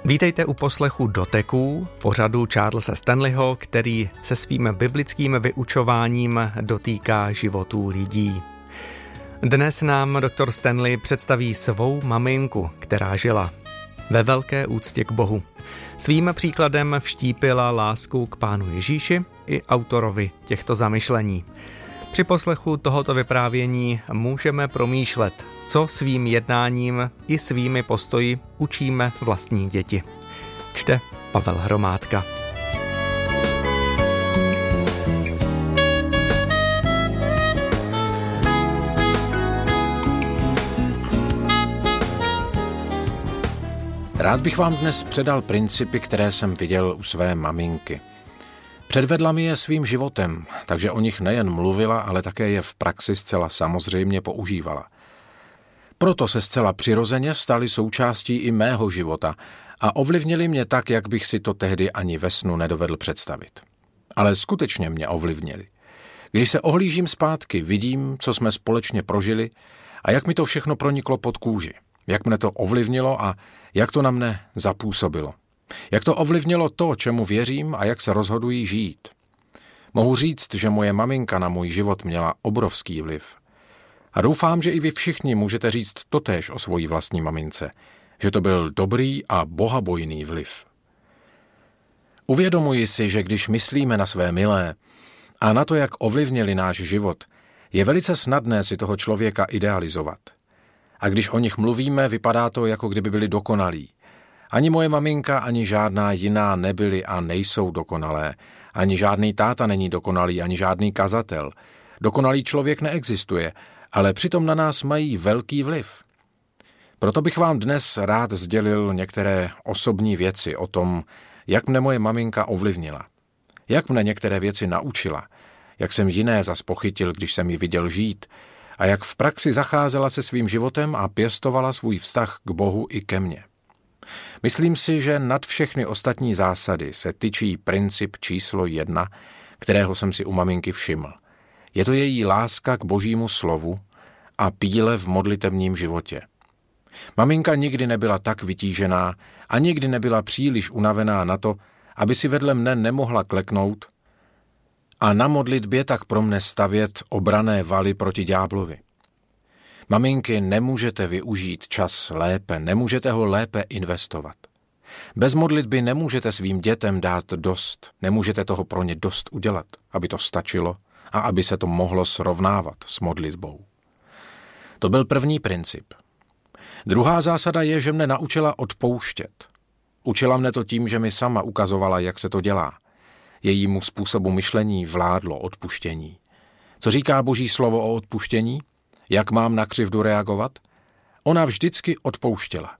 Vítejte u poslechu Doteků, pořadu Charlesa Stanleyho, který se svým biblickým vyučováním dotýká životů lidí. Dnes nám doktor Stanley představí svou maminku, která žila ve velké úctě k Bohu. Svým příkladem vštípila lásku k Pánu Ježíši i autorovi těchto zamyšlení. Při poslechu tohoto vyprávění můžeme promýšlet, co svým jednáním i svými postoji učíme vlastní děti. Čte Pavel Hromádka. Rád bych vám dnes předal principy, které jsem viděl u své maminky. Předvedla mi je svým životem, takže o nich nejen mluvila, ale také je v praxi zcela samozřejmě používala. Proto se zcela přirozeně staly součástí i mého života a ovlivnili mě tak, jak bych si to tehdy ani ve snu nedovedl představit. Ale skutečně mě ovlivnili. Když se ohlížím zpátky, vidím, co jsme společně prožili a jak mi to všechno proniklo pod kůži. Jak mne to ovlivnilo a jak to na mne zapůsobilo. Jak to ovlivnilo to, čemu věřím a jak se rozhoduji žít. Mohu říct, že moje maminka na můj život měla obrovský vliv. A doufám, že i vy všichni můžete říct totéž o svojí vlastní mamince, že to byl dobrý a bohabojný vliv. Uvědomuji si, že když myslíme na své milé a na to, jak ovlivnili náš život, je velice snadné si toho člověka idealizovat. A když o nich mluvíme, vypadá to, jako kdyby byli dokonalí. Ani moje maminka, ani žádná jiná nebyly a nejsou dokonalé. Ani žádný táta není dokonalý, ani žádný kazatel. Dokonalý člověk neexistuje, ale přitom na nás mají velký vliv. Proto bych vám dnes rád sdělil některé osobní věci o tom, jak mne moje maminka ovlivnila. Jak mne některé věci naučila, jak jsem jiné zas pochytil, když jsem ji viděl žít, a jak v praxi zacházela se svým životem a pěstovala svůj vztah k Bohu i ke mně. Myslím si, že nad všechny ostatní zásady se tyčí princip číslo 1, kterého jsem si u maminky všiml. Je to její láska k Božímu slovu a píle v modlitevním životě. Maminka nikdy nebyla tak vytížená a nikdy nebyla příliš unavená na to, aby si vedle mne nemohla kleknout a na modlitbě tak pro mne stavět obranné valy proti ďáblovi. Maminky, nemůžete využít čas lépe, nemůžete ho lépe investovat. Bez modlitby nemůžete svým dětem dát dost, nemůžete toho pro ně dost udělat, aby to stačilo a aby se to mohlo srovnávat s modlitbou. To byl první princip. Druhá zásada je, že mne naučila odpouštět. Učila mne to tím, že mi sama ukazovala, jak se to dělá. Jejímu způsobu myšlení vládlo odpuštění. Co říká Boží slovo o odpuštění? Jak mám na křivdu reagovat? Ona vždycky odpouštěla.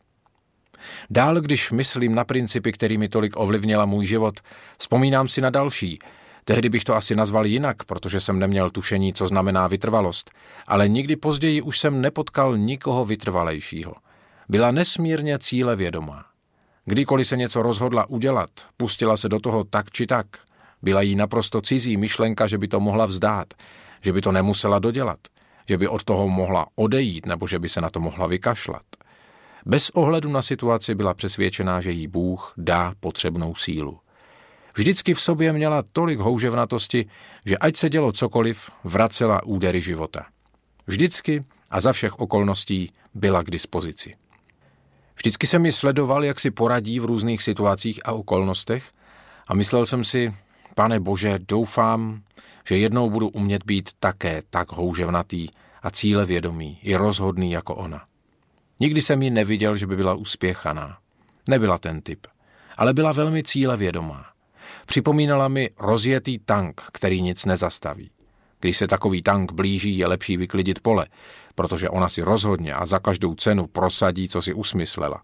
Dál, když myslím na principy, kterými tolik ovlivnila můj život, vzpomínám si na další. Tehdy bych to asi nazval jinak, protože jsem neměl tušení, co znamená vytrvalost, ale nikdy později už jsem nepotkal nikoho vytrvalejšího. Byla nesmírně cílevědomá. Kdykoliv se něco rozhodla udělat, pustila se do toho tak či tak. Byla jí naprosto cizí myšlenka, že by to mohla vzdát, že by to nemusela dodělat, že by od toho mohla odejít nebo že by se na to mohla vykašlat. Bez ohledu na situaci byla přesvědčená, že jí Bůh dá potřebnou sílu. Vždycky v sobě měla tolik houževnatosti, že ať se dělo cokoliv, vracela údery života. Vždycky a za všech okolností byla k dispozici. Vždycky jsem ji sledoval, jak si poradí v různých situacích a okolnostech a myslel jsem si, Pane Bože, doufám, že jednou budu umět být také tak houževnatý a cílevědomý i rozhodný jako ona. Nikdy jsem ji neviděl, že by byla uspěchaná. Nebyla ten typ, ale byla velmi cílevědomá. Připomínala mi rozjetý tank, který nic nezastaví. Když se takový tank blíží, je lepší vyklidit pole, protože ona si rozhodně a za každou cenu prosadí, co si usmyslela.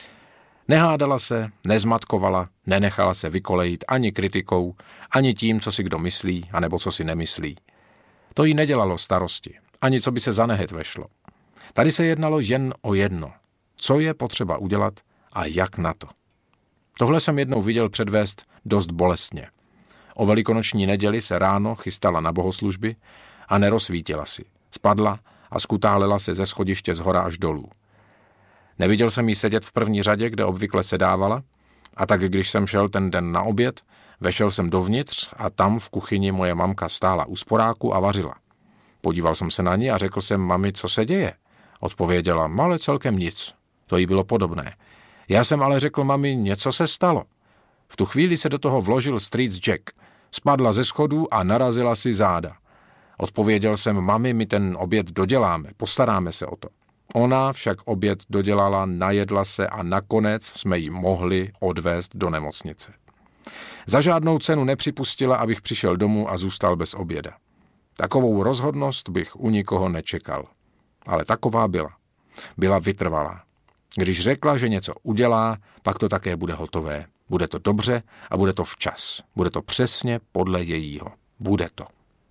Nehádala se, nezmatkovala, nenechala se vykolejit ani kritikou, ani tím, co si kdo myslí, anebo co si nemyslí. To jí nedělalo starosti, ani co by se za nehet vešlo. Tady se jednalo jen o jedno, co je potřeba udělat a jak na to. Tohle jsem jednou viděl předvést dost bolestně. O velikonoční neděli se ráno chystala na bohoslužby a nerozsvítila si. Spadla a skutálela se ze schodiště zhora až dolů. Neviděl jsem jí sedět v první řadě, kde obvykle sedávala, a tak když jsem šel ten den na oběd, vešel jsem dovnitř a tam v kuchyni moje mamka stála u sporáku a vařila. Podíval jsem se na ní a řekl jsem, mami, co se děje? Odpověděla, ale celkem nic. To jí bylo podobné. Já jsem ale řekl, mami, něco se stalo. V tu chvíli se do toho vložil strýc Jack. Spadla ze schodů a narazila si záda. Odpověděl jsem, mami, my ten oběd doděláme, postaráme se o to. Ona však oběd dodělala, najedla se a nakonec jsme ji mohli odvést do nemocnice. Za žádnou cenu nepřipustila, abych přišel domů a zůstal bez oběda. Takovou rozhodnost bych u nikoho nečekal. Ale taková byla. Byla vytrvalá. Když řekla, že něco udělá, pak to také bude hotové. Bude to dobře a bude to včas. Bude to přesně podle jejího. Bude to.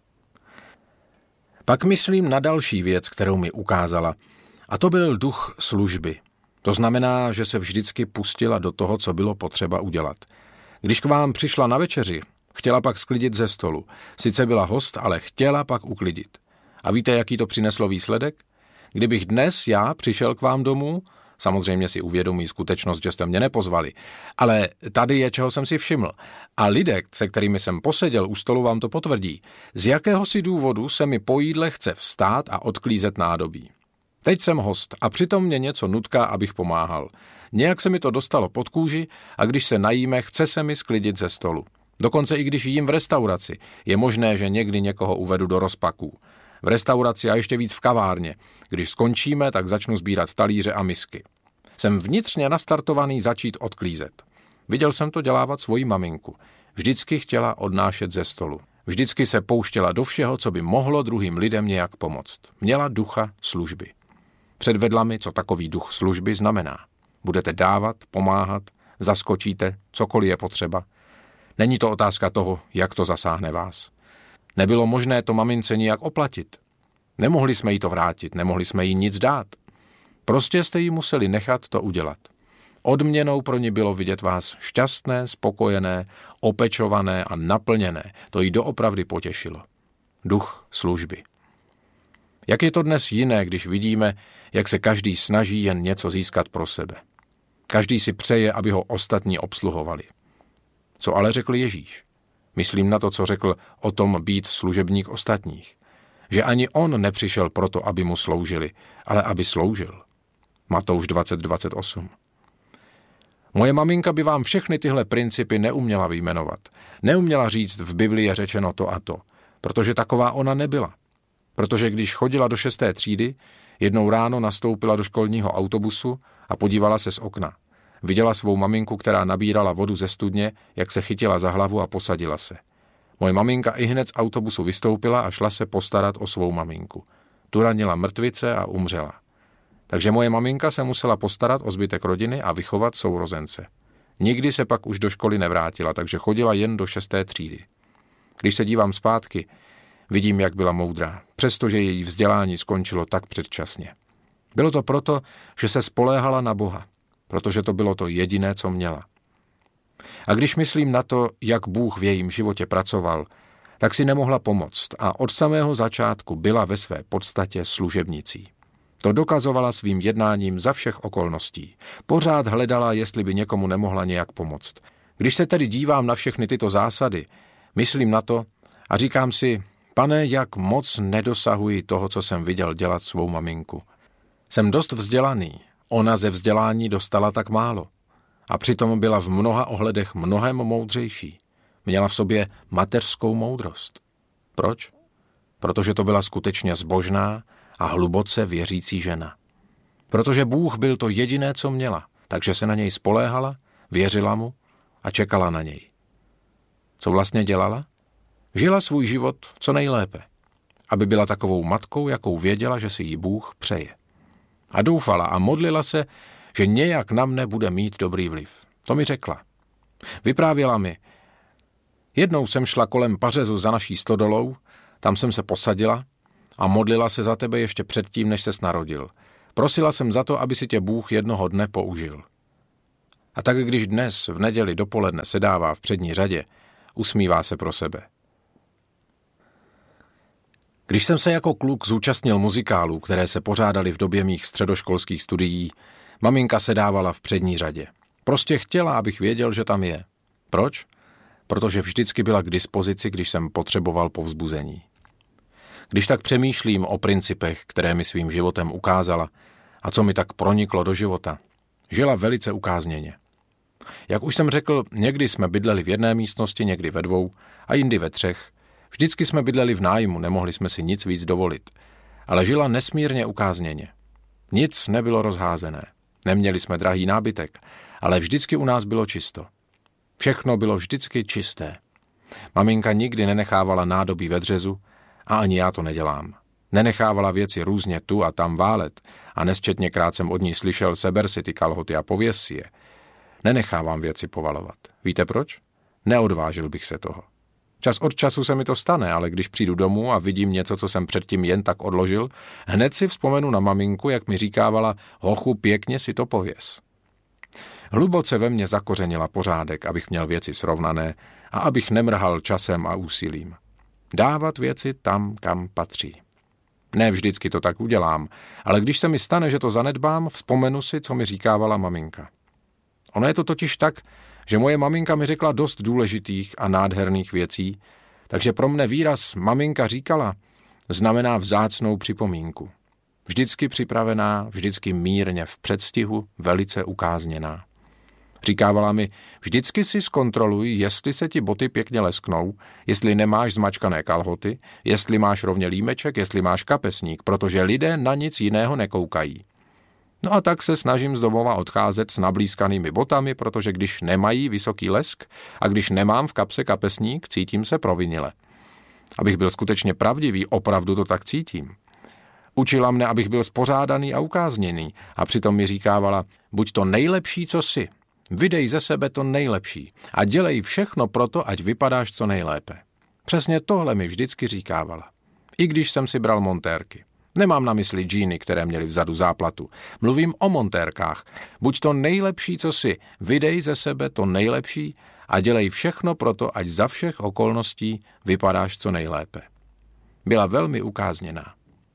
Pak myslím na další věc, kterou mi ukázala, a to byl duch služby. To znamená, že se vždycky pustila do toho, co bylo potřeba udělat. Když k vám přišla na večeři, chtěla pak sklidit ze stolu. Sice byla host, ale chtěla pak uklidit. A víte, jaký to přineslo výsledek? Kdybych dnes já přišel k vám domů, samozřejmě si uvědomí skutečnost, že jste mě nepozvali, ale tady je, čeho jsem si všiml. A lidé, se kterými jsem poseděl u stolu, vám to potvrdí. Z jakéhosi důvodu se mi po jídle chce vstát a odklízet nádobí. Teď jsem host a přitom mě něco nutká, abych pomáhal. Nějak se mi to dostalo pod kůži a když se najíme, chce se mi sklidit ze stolu. Dokonce i když jím v restauraci, je možné, že někdy někoho uvedu do rozpaků. V restauraci a ještě víc v kavárně. Když skončíme, tak začnu sbírat talíře a misky. Jsem vnitřně nastartovaný začít odklízet. Viděl jsem to dělávat svoji maminku. Vždycky chtěla odnášet ze stolu. Vždycky se pouštěla do všeho, co by mohlo druhým lidem nějak pomoct. Měla ducha služby. Předvedla mi, co takový duch služby znamená. Budete dávat, pomáhat, zaskočíte, cokoliv je potřeba. Není to otázka toho, jak to zasáhne vás. Nebylo možné to mamince nijak oplatit. Nemohli jsme jí to vrátit, nemohli jsme jí nic dát. Prostě jste jí museli nechat to udělat. Odměnou pro ní bylo vidět vás šťastné, spokojené, opečované a naplněné. To jí doopravdy potěšilo. Duch služby. Jak je to dnes jiné, když vidíme, jak se každý snaží jen něco získat pro sebe. Každý si přeje, aby ho ostatní obsluhovali. Co ale řekl Ježíš? Myslím na to, co řekl o tom být služebník ostatních. Že ani on nepřišel proto, aby mu sloužili, ale aby sloužil. Matouš 20:28. Moje maminka by vám všechny tyhle principy neuměla vyjmenovat. Neuměla říct, v Biblii je řečeno to a to, protože taková ona nebyla. Protože když chodila do 6. třídy, jednou ráno nastoupila do školního autobusu a podívala se z okna. Viděla svou maminku, která nabírala vodu ze studně, jak se chytila za hlavu a posadila se. Moje maminka ihned z autobusu vystoupila a šla se postarat o svou maminku. Tu ranila mrtvice a umřela. Takže moje maminka se musela postarat o zbytek rodiny a vychovat sourozence. Nikdy se pak už do školy nevrátila, takže chodila jen do 6. třídy. Když se dívám zpátky, vidím, jak byla moudrá, přestože její vzdělání skončilo tak předčasně. Bylo to proto, že se spoléhala na Boha, protože to bylo to jediné, co měla. A když myslím na to, jak Bůh v jejím životě pracoval, tak si nemohla pomoct a od samého začátku byla ve své podstatě služebnicí. To dokazovala svým jednáním za všech okolností. Pořád hledala, jestli by někomu nemohla nějak pomoct. Když se tedy dívám na všechny tyto zásady, myslím na to a říkám si, Pane, jak moc nedosahuji toho, co jsem viděl dělat svou maminku. Jsem dost vzdělaný, ona ze vzdělání dostala tak málo. A přitom byla v mnoha ohledech mnohem moudřejší. Měla v sobě mateřskou moudrost. Proč? Protože to byla skutečně zbožná a hluboce věřící žena. Protože Bůh byl to jediné, co měla, takže se na něj spoléhala, věřila mu a čekala na něj. Co vlastně dělala? Žila svůj život co nejlépe, aby byla takovou matkou, jakou věděla, že si ji Bůh přeje. A doufala a modlila se, že nějak na mne bude mít dobrý vliv. To mi řekla. Vyprávěla mi. Jednou jsem šla kolem pařezu za naší stodolou, tam jsem se posadila a modlila se za tebe ještě předtím, než ses narodil. Prosila jsem za to, aby si tě Bůh jednoho dne použil. A tak když dnes v neděli dopoledne sedává v přední řadě, usmívá se pro sebe. Když jsem se jako kluk zúčastnil muzikálů, které se pořádaly v době mých středoškolských studií, Maminka sedávala v přední řadě. Prostě chtěla, abych věděl, že tam je. Proč? Protože vždycky byla k dispozici, když jsem potřeboval povzbuzení. Když tak přemýšlím o principech, které mi svým životem ukázala a co mi tak proniklo do života, žila velice ukázněně. Jak už jsem řekl, někdy jsme bydleli v jedné místnosti, někdy ve 2 a jindy ve 3. Vždycky jsme bydleli v nájmu, nemohli jsme si nic víc dovolit. Ale žila nesmírně ukázněně. Nic nebylo rozházené. Neměli jsme drahý nábytek, ale vždycky u nás bylo čisto. Všechno bylo vždycky čisté. Maminka nikdy nenechávala nádobí ve dřezu a ani já to nedělám. Nenechávala věci různě tu a tam válet a nesčetněkrát jsem od ní slyšel: seber si ty kalhoty a pověs si je. Nenechávám věci povalovat. Víte proč? Neodvážil bych se toho. Čas od času se mi to stane, ale když přijdu domů a vidím něco, co jsem předtím jen tak odložil, hned si vzpomenu na maminku, jak mi říkávala: hochu, pěkně si to pověs. Hluboce ve mně zakořenila pořádek, abych měl věci srovnané a abych nemrhal časem a úsilím. Dávat věci tam, kam patří. Ne vždycky to tak udělám, ale když se mi stane, že to zanedbám, vzpomenu si, co mi říkávala maminka. Ono je to totiž tak, že moje maminka mi řekla dost důležitých a nádherných věcí, takže pro mne výraz maminka říkala znamená vzácnou připomínku. Vždycky připravená, vždycky mírně v předstihu, velice ukázněná. Říkávala mi: vždycky si zkontroluj, jestli se ti boty pěkně lesknou, jestli nemáš zmačkané kalhoty, jestli máš rovně límeček, jestli máš kapesník, protože lidé na nic jiného nekoukají. No a tak se snažím z domova odcházet s nablízkanými botami, protože když nemají vysoký lesk a když nemám v kapse kapesník, cítím se provinile. Abych byl skutečně pravdivý, opravdu to tak cítím. Učila mne, abych byl spořádaný a ukázněný, a přitom mi říkávala: buď to nejlepší, co jsi. Vydej ze sebe to nejlepší a dělej všechno proto, ať vypadáš co nejlépe. Přesně tohle mi vždycky říkávala. I když jsem si bral montérky. Nemám na mysli džíny, které měly vzadu záplatu. Mluvím o montérkách. Buď to nejlepší, co jsi. Vydej ze sebe to nejlepší a dělej všechno proto, ať za všech okolností vypadáš co nejlépe. Byla velmi ukázněná.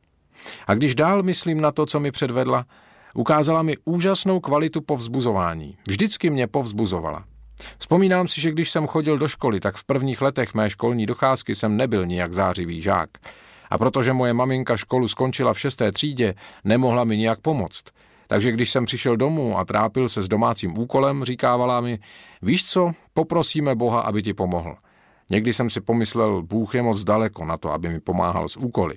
A když dál myslím na to, co mi předvedla, ukázala mi úžasnou kvalitu povzbuzování. Vždycky mě povzbuzovala. Vzpomínám si, že když jsem chodil do školy, tak v prvních letech mé školní docházky jsem nebyl nijak zářivý žák. A protože moje maminka školu skončila v 6. třídě, nemohla mi nijak pomoct. Takže když jsem přišel domů a trápil se s domácím úkolem, říkávala mi: víš co, poprosíme Boha, aby ti pomohl. Někdy jsem si pomyslel, Bůh je moc daleko na to, aby mi pomáhal s úkoly.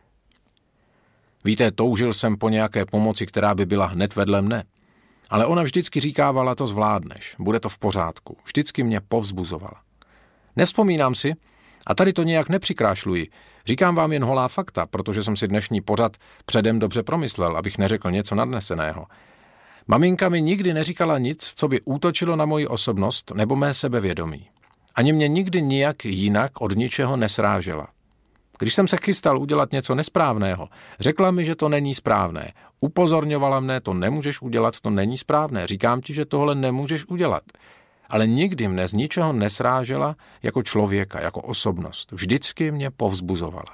Víte, toužil jsem po nějaké pomoci, která by byla hned vedle mne. Ale ona vždycky říkávala: to zvládneš, bude to v pořádku. Vždycky mě povzbuzovala. Nevzpomínám si, a tady to nějak nepřikrášluji, říkám vám jen holá fakta, protože jsem si dnešní pořad předem dobře promyslel, abych neřekl něco nadneseného. Maminka mi nikdy neříkala nic, co by útočilo na moji osobnost nebo mé sebevědomí. Ani mě nikdy nijak jinak od ničeho nesrážela. Když jsem se chystal udělat něco nesprávného, řekla mi, že to není správné. Upozorňovala mne: to nemůžeš udělat, to není správné. Říkám ti, že tohle nemůžeš udělat. Ale nikdy mne z ničeho nesrážela jako člověka, jako osobnost. Vždycky mě povzbuzovala.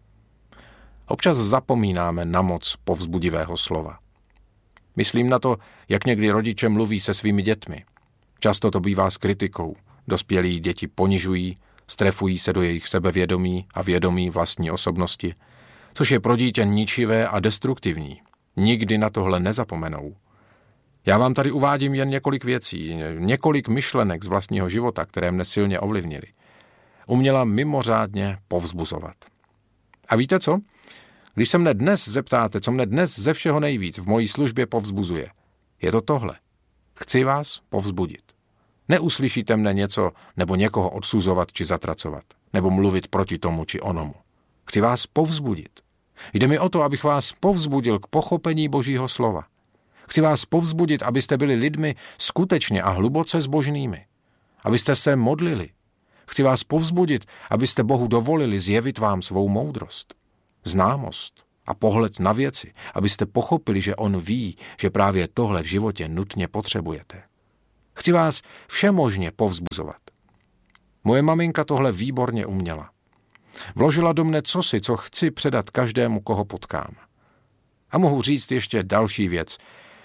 Občas zapomínáme na moc povzbudivého slova. Myslím na to, jak někdy rodiče mluví se svými dětmi. Často to bývá s kritikou. Dospělí děti ponižují, strefují se do jejich sebevědomí a vědomí vlastní osobnosti, což je pro dítě ničivé a destruktivní. Nikdy na tohle nezapomenou. Já vám tady uvádím jen několik věcí, několik myšlenek z vlastního života, které mne silně ovlivnily. Uměla mimořádně povzbuzovat. A víte co? Když se mne dnes zeptáte, co mne dnes ze všeho nejvíc v mojí službě povzbuzuje, je to tohle. Chci vás povzbudit. Neuslyšíte mne něco nebo někoho odsuzovat či zatracovat, nebo mluvit proti tomu či onomu. Chci vás povzbudit. Jde mi o to, abych vás povzbudil k pochopení Božího slova. Chci vás povzbudit, abyste byli lidmi skutečně a hluboce zbožnými. Abyste se modlili. Chci vás povzbudit, abyste Bohu dovolili zjevit vám svou moudrost, známost a pohled na věci, abyste pochopili, že on ví, že právě tohle v životě nutně potřebujete. Chci vás všemožně povzbuzovat. Moje maminka tohle výborně uměla. Vložila do mne cosi, co chci předat každému, koho potkám. A mohu říct ještě další věc.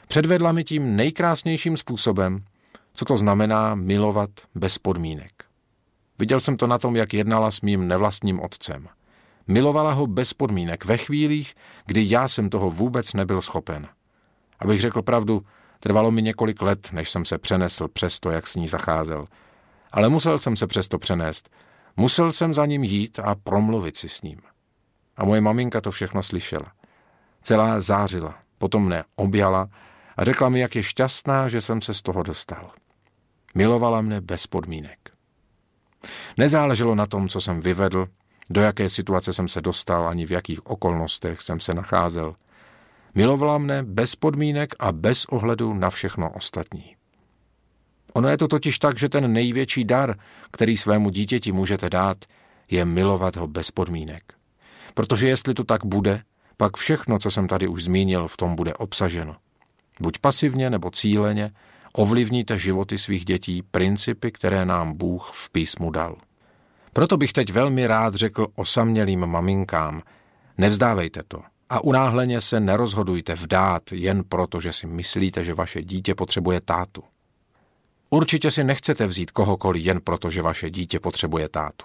Předvedla mi tím nejkrásnějším způsobem, co to znamená milovat bez podmínek. Viděl jsem to na tom, jak jednala s mým nevlastním otcem. Milovala ho bez podmínek ve chvílích, kdy já jsem toho vůbec nebyl schopen. Abych řekl pravdu, trvalo mi několik let, než jsem se přenesl přes to, jak s ní zacházel. Ale musel jsem se přesto přenést. Musel jsem za ním jít a promluvit si s ním. A moje maminka to všechno slyšela. Celá zářila, potom mne objala a řekla mi, jak je šťastná, že jsem se z toho dostal. Milovala mne bez podmínek. Nezáleželo na tom, co jsem vyvedl, do jaké situace jsem se dostal, ani v jakých okolnostech jsem se nacházel. Milovala mne bez podmínek a bez ohledu na všechno ostatní. Ono je to totiž tak, že ten největší dar, který svému dítěti můžete dát, je milovat ho bez podmínek. Protože jestli to tak bude, pak všechno, co jsem tady už zmínil, v tom bude obsaženo. Buď pasivně nebo cíleně ovlivníte životy svých dětí principy, které nám Bůh v písmu dal. Proto bych teď velmi rád řekl osamělým maminkám, nevzdávejte to a unáhleně se nerozhodujte vdát jen proto, že si myslíte, že vaše dítě potřebuje tátu. Určitě si nechcete vzít kohokoliv jen proto, že vaše dítě potřebuje tátu.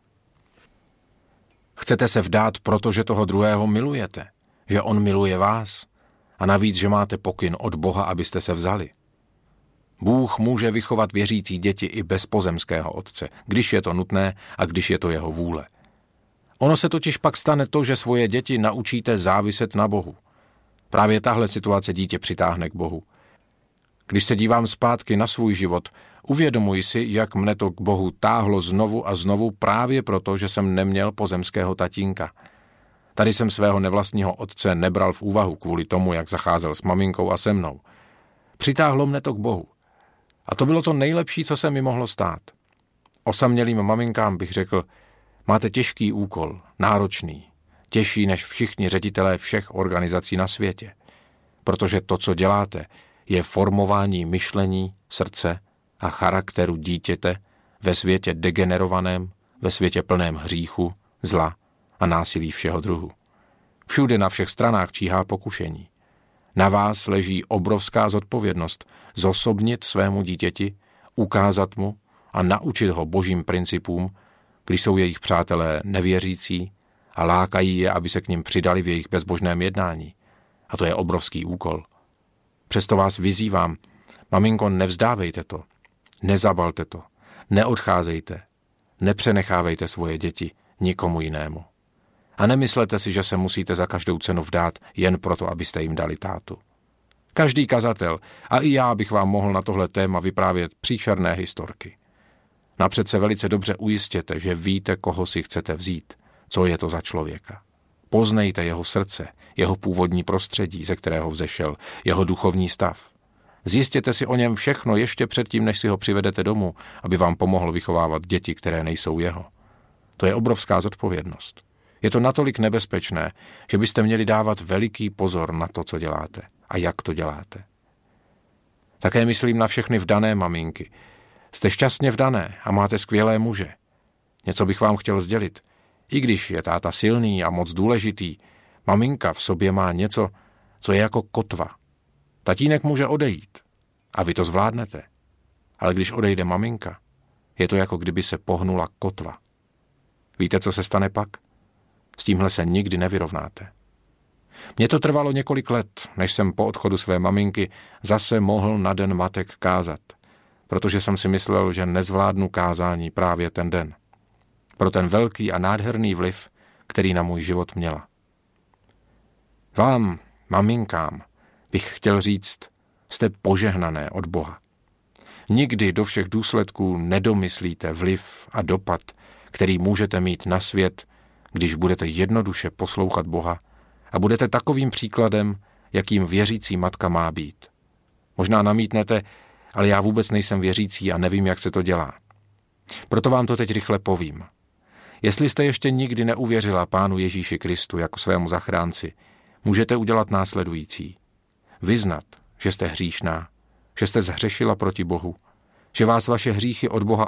Chcete se vdát, protože toho druhého milujete, že on miluje vás a navíc, že máte pokyn od Boha, abyste se vzali. Bůh může vychovat věřící děti i bez pozemského otce, když je to nutné a když je to jeho vůle. Ono se totiž pak stane to, že svoje děti naučíte záviset na Bohu. Právě tahle situace dítě přitáhne k Bohu. Když se dívám zpátky na svůj život, uvědomuji si, jak mne to k Bohu táhlo znovu a znovu právě proto, že jsem neměl pozemského tatínka. Tady jsem svého nevlastního otce nebral v úvahu kvůli tomu, jak zacházel s maminkou a se mnou. Přitáhlo mne to k Bohu. A to bylo to nejlepší, co se mi mohlo stát. Osamělým maminkám bych řekl, máte těžký úkol, náročný, těžší než všichni ředitelé všech organizací na světě. Protože to, co děláte, je formování myšlení, srdce a charakteru dítěte ve světě degenerovaném, ve světě plném hříchu, zla a násilí všeho druhu. Všude na všech stranách číhá pokušení. Na vás leží obrovská zodpovědnost zosobnit svému dítěti, ukázat mu a naučit ho božím principům, když jsou jejich přátelé nevěřící a lákají je, aby se k nim přidali v jejich bezbožném jednání. A to je obrovský úkol. Přesto vás vyzývám, maminko, nevzdávejte to, nezabalte to, neodcházejte, nepřenechávejte svoje děti nikomu jinému. A nemyslete si, že se musíte za každou cenu vdát jen proto, abyste jim dali tátu. Každý kazatel, a i já bych vám mohl na tohle téma vyprávět příšerné historky. Napřed se velice dobře ujistěte, že víte, koho si chcete vzít, co je to za člověka. Poznejte jeho srdce, jeho původní prostředí, ze kterého vzešel, jeho duchovní stav. Zjistěte si o něm všechno ještě předtím, než si ho přivedete domů, aby vám pomohl vychovávat děti, které nejsou jeho. To je obrovská zodpovědnost. Je to natolik nebezpečné, že byste měli dávat veliký pozor na to, co děláte a jak to děláte. Také myslím na všechny vdané maminky. Jste šťastně vdané a máte skvělé muže. Něco bych vám chtěl sdělit. I když je táta silný a moc důležitý, maminka v sobě má něco, co je jako kotva. Tatínek může odejít a vy to zvládnete. Ale když odejde maminka, je to jako kdyby se pohnula kotva. Víte, co se stane pak? S tímhle se nikdy nevyrovnáte. Mně to trvalo několik let, než jsem po odchodu své maminky zase mohl na den matek kázat, protože jsem si myslel, že nezvládnu kázání právě ten den. Pro ten velký a nádherný vliv, který na můj život měla. Vám, maminkám, bych chtěl říct, jste požehnané od Boha. Nikdy do všech důsledků nedomyslíte vliv a dopad, který můžete mít na svět, když budete jednoduše poslouchat Boha a budete takovým příkladem, jakým věřící matka má být. Možná namítnete, ale já vůbec nejsem věřící a nevím, jak se to dělá. Proto vám to teď rychle povím. Jestli jste ještě nikdy neuvěřila Pánu Ježíši Kristu jako svému zachránci, můžete udělat následující. Vyznat, že jste hříšná, že jste zhřešila proti Bohu, že vás vaše hříchy od Boha